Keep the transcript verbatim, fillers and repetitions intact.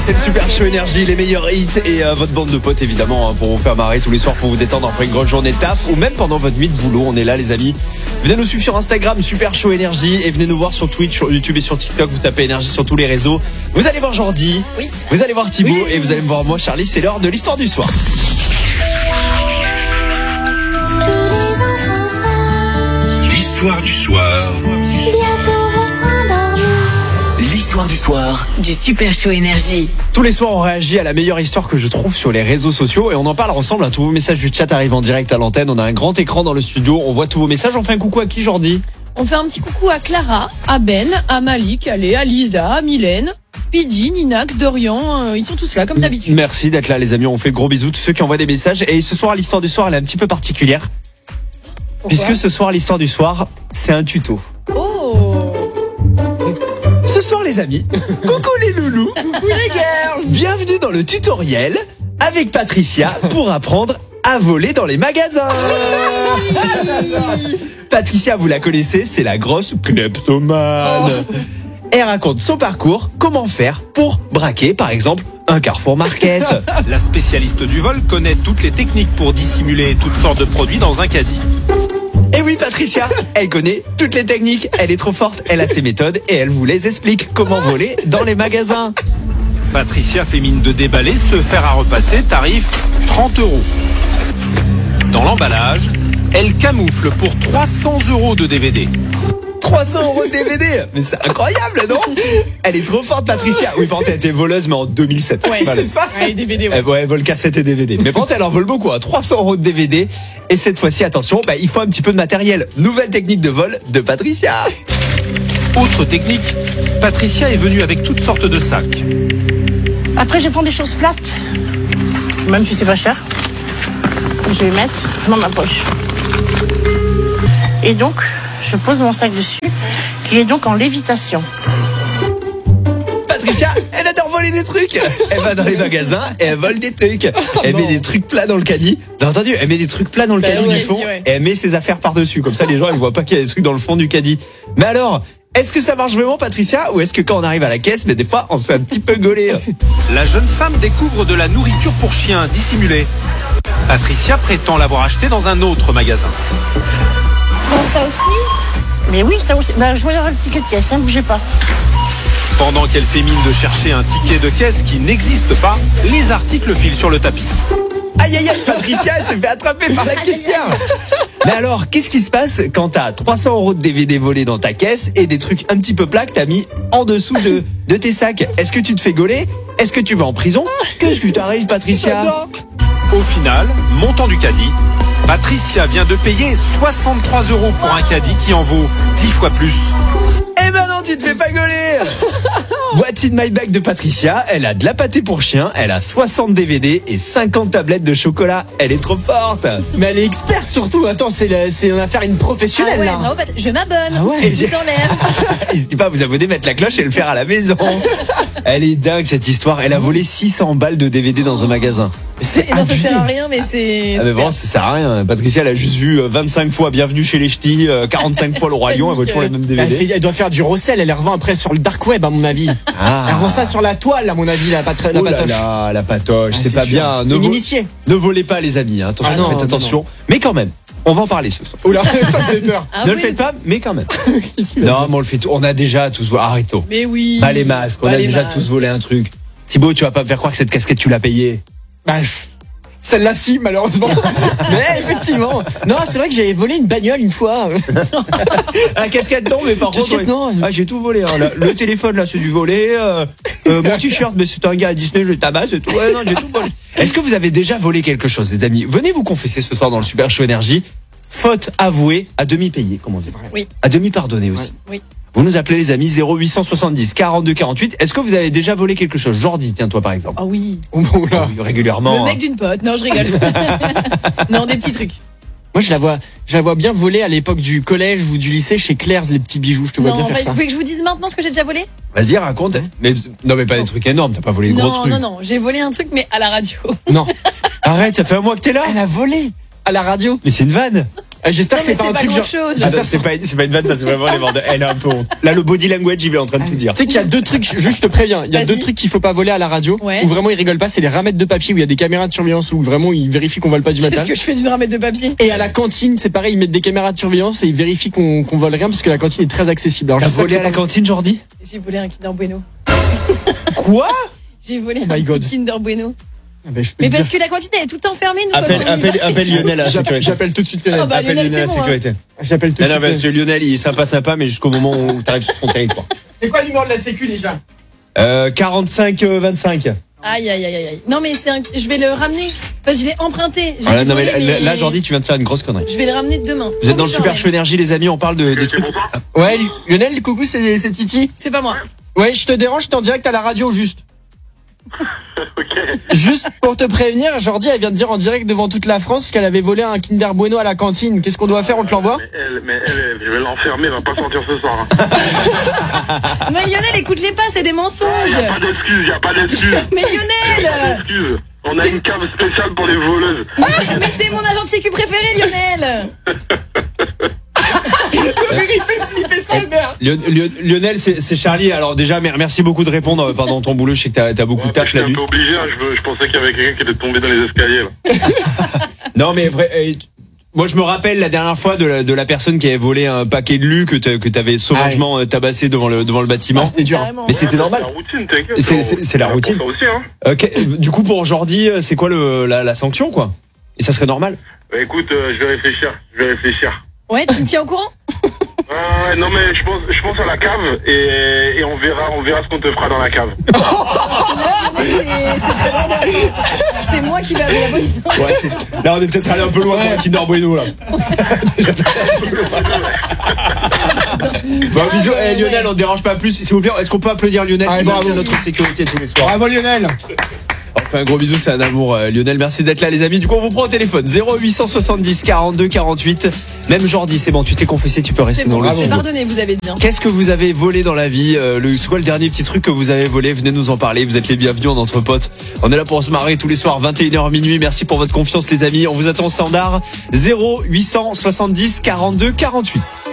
c'est le Super Show Énergie, les meilleurs hits et euh, votre bande de potes évidemment hein, pour vous faire marrer tous les soirs, pour vous détendre après une grosse journée de taf ou même pendant votre nuit de boulot. On est là les amis. Venez nous suivre sur Instagram Super Show Énergie et venez nous voir sur Twitch, sur YouTube et sur TikTok. Vous tapez Énergie sur tous les réseaux. Vous allez voir Jordi, oui. Vous allez voir Thibaut oui. et vous allez me voir moi Charlie. C'est l'heure de l'histoire du soir. L'histoire du soir. Bientôt vont s'endormir. L'histoire du soir du Super Show Énergie. Tous les soirs on réagit à la meilleure histoire que je trouve sur les réseaux sociaux et on en parle ensemble. Un tous vos messages du chat arrivent en direct à l'antenne. On a un grand écran dans le studio, on voit tous vos messages. On fait un coucou à qui Jordi? On fait un petit coucou à Clara, à Ben, à Malik, allez, à Lisa, à Mylène, Speedy, Ninax, Dorian, euh, ils sont tous là comme d'habitude. Merci d'être là les amis, on fait de gros bisous tous ceux qui envoient des messages. Et ce soir l'histoire du soir elle est un petit peu particulière. Pourquoi? Puisque ce soir l'histoire du soir c'est un tuto. Oh. Ce soir les amis, coucou les loulous, Coucou les girls. bienvenue dans le tutoriel avec Patricia pour apprendre à voler dans les magasins. Patricia, vous la connaissez, c'est la grosse kleptomane. Oh. Elle raconte son parcours, comment faire pour braquer par exemple un Carrefour Market. La spécialiste du vol connaît toutes les techniques pour dissimuler toutes sortes de produits dans un caddie. Et oui Patricia, elle connaît toutes les techniques, elle est trop forte, elle a ses méthodes et elle vous les explique comment voler dans les magasins. Patricia fait mine de déballer ce fer à repasser, tarif trente euros. Dans l'emballage, elle camoufle pour trois cents euros de D V D. trois cents euros de D V D. Mais c'est incroyable, non? Elle est trop forte, Patricia. Oui, par contre, elle était voleuse, mais en deux mille sept. Ouais, Voilà. c'est ça. Ouais, D V D, ouais. Elle, ouais, elle vole cassette et D V D. Mais par contre, elle en vole beaucoup, hein. trois cents euros de D V D. Et cette fois-ci, attention, bah, il faut un petit peu de matériel. Nouvelle technique de vol de Patricia. Autre technique, Patricia est venue avec toutes sortes de sacs. Après, je prends des choses plates, même si c'est pas cher. Je vais mettre dans ma poche. Et donc, je pose mon sac dessus, qui est donc en lévitation. Patricia, elle adore voler des trucs. Elle va dans les magasins et elle vole des trucs. Elle met des trucs plats dans le caddie. Vous avez entendu? Elle met des trucs plats dans le caddie ouais, du fond ouais. et elle met ses affaires par-dessus. Comme ça, les gens, ils voient pas qu'il y a des trucs dans le fond du caddie. Mais alors, est-ce que ça marche vraiment, Patricia? Ou est-ce que quand on arrive à la caisse, mais des fois, on se fait un petit peu gauler? La jeune femme découvre de la nourriture pour chiens dissimulée. Patricia prétend l'avoir acheté dans un autre magasin. Bon, ça aussi? Mais oui, ça aussi. Ben, je vois le ticket de caisse, ne bougez pas. Pendant qu'elle fait mine de chercher un ticket de caisse qui n'existe pas, les articles filent sur le tapis. Aïe aïe aïe, Patricia, elle s'est fait attraper par la caissière. Mais alors, qu'est-ce qui se passe quand t'as trois cents euros de D V D volés dans ta caisse et des trucs un petit peu plats que t'as mis en dessous de, de tes sacs? Est-ce que tu te fais gauler? Est-ce que tu vas en prison? Qu'est-ce qui t'arrive, Patricia? Au final, montant du caddie, Patricia vient de payer soixante-trois euros pour un caddie qui en vaut dix fois plus. Eh ben non, tu te fais pas gauler. What's in my bag de Patricia, elle a de la pâtée pour chien, elle a soixante D V D et cinquante tablettes de chocolat. Elle est trop forte. Mais elle est experte surtout. Attends, c'est la- c'est une affaire une professionnelle Ah ouais, là. bravo, Pat- je m'abonne. Ah ouais. Pouce en l'air. N'hésitez pas à vous abonner, mettre la cloche et le faire à la maison. Elle est dingue cette histoire. Elle a volé six cents balles de D V D dans un magasin. C'est Et non, ça abusé. sert à rien, mais c'est. Ah mais super. bon, ça sert à rien. Patricia, elle a juste vu euh, vingt-cinq fois Bienvenue chez les Ch'tis, euh, quarante-cinq fois Le Roi Lion, elle voit toujours les mêmes D V Elle, D. fait- elle doit faire du recel. Elle les revend après sur le dark web à mon avis. Ah. Elle revend ça sur la toile à mon avis, la, patre- la Oh là patoche. là, la patoche, Ah, c'est pas sûr. bien. C'est Ne, une vo- initiée. ne volez pas les amis, hein. Attention, Ah non, faites non, attention. Mais quand même, on va en parler ce soir. Oh là, ça me fait peur. Ah ne oui, le faites pas, mais quand même. Qu'est-ce qu'il a Non, dit mais on le fait tout. On a déjà tous volé. Arrêtons. Mais oui. Bah les masques, on Bah, a les déjà masques. tous volé un truc. Thibaut, tu vas pas me faire croire que cette casquette tu l'as payée. Bah, pff, celle-là si, malheureusement. Mais effectivement. Non, c'est vrai que j'avais volé une bagnole une fois. La casquette non, mais par Casquette, contre, non. ouais. Ah, j'ai tout volé. Hein. Le, le téléphone là, c'est du volé. Euh, euh, mon t-shirt, mais c'est un gars à Disney, je le tabasse et tout. Ouais, non, j'ai tout volé. Est-ce que vous avez déjà volé quelque chose, les amis? Venez vous confesser ce soir dans le Super Show Énergie. Faute avouée, à demi payée, comme on dit. Oui. À demi pardonnée aussi. Oui. Vous nous appelez les amis zéro huit cent soixante-dix quarante-deux quarante-huit. Est-ce que vous avez déjà volé quelque chose? Jordi, tiens toi par exemple. Ah oui. Oh, oh là. Oui, régulièrement. Le mec hein. d'une pote. Non, je rigole. Non, des petits trucs. Moi, je la vois, je la vois bien voler à l'époque du collège ou du lycée chez Claire's, les petits bijoux. Je te vois Non, bien bah, faire vous ça. voulez que je vous dise maintenant ce que j'ai déjà volé? Vas-y, raconte. Mais non, mais pas des trucs énormes. T'as pas volé des gros Non, trucs. non, non. J'ai volé un truc, mais à la radio. Non. Arrête, ça fait un mois que t'es là. Elle a volé à la radio. Mais c'est une vanne. Euh, J'espère Non, que c'est mais pas c'est un pas truc genre. grand-chose. Ah, non, c'est pas, c'est pas une vanne, parce que vraiment, les vendeurs, elle a un peu honte. Là, le body language, il est en train de tout dire. Tu sais qu'il y a deux trucs, juste je te préviens, il y a Vas-y. deux trucs qu'il faut pas voler à la radio, Ouais. où vraiment ils rigolent pas, c'est les ramettes de papier où il y a des caméras de surveillance où vraiment ils vérifient qu'on vole pas du Qu'est-ce métal. que je fais d'une ramette de papier? Et à la cantine, c'est pareil, ils mettent des caméras de surveillance et ils vérifient qu'on qu'on vole rien parce que la cantine est très accessible. Alors T'as j'espère que volé c'est à la pas- cantine, Jordi? J'ai volé un Kinder Bueno. Quoi? J'ai volé my un God. petit Kinder Bueno. Ah ben, je peux Mais te parce dire. que la quantité est tout le temps fermée, nous, Appelle, quand on y appelle, va. appelle Lionel à la J'appelle sécurité. j'appelle tout de suite Lionel. Ah bah, Appelle Lionel, Lionel à la c'est bon, sécurité. J'appelle tout de Non, non, suite. parce que Lionel, il est sympa, sympa, mais jusqu'au moment où t'arrives sur son territoire. C'est quoi le numéro de la sécu déjà? Euh, quarante-cinq vingt-cinq. Aïe, aïe, aïe, aïe. Non, mais c'est un... je vais le ramener. Enfin, je l'ai emprunté. J'ai Ah là, dû non, mais voler, là, mais là, Jordi, tu viens de faire une grosse connerie. je vais le ramener demain. Vous êtes dans le Promis, Super j'en Show Énergie, les amis, on parle de, des trucs. Ouais, Lionel, coucou, c'est c'est Titi. ramène. C'est pas moi. Ouais, je te dérange, t'es en direct à la radio juste. Ok. Juste pour te prévenir, Jordi, elle vient de dire en direct devant toute la France qu'elle avait volé un Kinder Bueno à la cantine. Qu'est-ce qu'on doit faire? On te l'envoie? Mais elle, mais elle, je vais l'enfermer, elle va pas sortir ce soir. Hein. Mais Lionel, écoute-les pas, c'est des Y mensonges. a pas d'excuses, y a pas d'excuses. Mais Y a pas Lionel d'excuses. On a une cave spéciale pour les voleuses. Ah, mais t'es mon agent de sécu préféré, Lionel. Lion- Lion- Lionel, c'est c'est Charlie. Alors déjà, mer- merci beaucoup de répondre euh, pendant ton boulot. Je sais que t'as as beaucoup de taf J'étais la un nuit. peu obligé, hein, je, veux- je pensais qu'il y avait quelqu'un qui était tombé dans les escaliers. Là. Non, mais vrai. euh, Moi, je me rappelle la dernière fois de la, de la personne qui avait volé un paquet de lu que t'a- que t'avais sauvagement euh, tabassé devant le devant le bâtiment. Ah, c'était dur. Carrément. Mais c'était Ouais, normal. C'est la routine, t'inquiète. C'est- c'est- c'est la On- on routine. fait ça aussi, hein. Ok, euh, du coup, pour Jordi, euh, c'est quoi le, la, la sanction, quoi? Et ça serait normal? Bah, écoute, euh, je vais réfléchir. Je vais réfléchir. Ouais, tu me tiens au courant? Ah, ouais, non mais je pense, je pense à la cave et, et on verra, on verra ce qu'on te fera dans la cave. C'est c'est très loin derrière. C'est moi qui vais appeler la police. Ouais, c'est- là, on est peut-être allé un peu loin pour un Kinder Bueno, là. Bon, bisous, eh, Lionel, on ne dérange pas plus. S'il vous plaît, est-ce qu'on peut applaudir Lionel Allez, qui bravo. maintient notre sécurité tous les soirs? Bravo Lionel. On fait un gros bisou, c'est un amour. euh, Lionel, merci d'être là, les amis. Du coup, on vous prend au téléphone. zéro huit cent soixante-dix quarante-deux quarante-huit. Même Jordi, c'est bon, tu t'es confessé, tu peux rester C'est dans bon, le c'est studio. pardonné, vous avez dit. hein. Qu'est-ce que vous avez volé dans la vie? euh, le, C'est quoi le dernier petit truc que vous avez volé? Venez nous en parler. Vous êtes les bienvenus, on est entre potes. On est là pour se marrer tous les soirs, vingt et une heures minuit. Merci pour votre confiance, les amis. On vous attend au standard. zéro huit cent soixante-dix quarante-deux quarante-huit.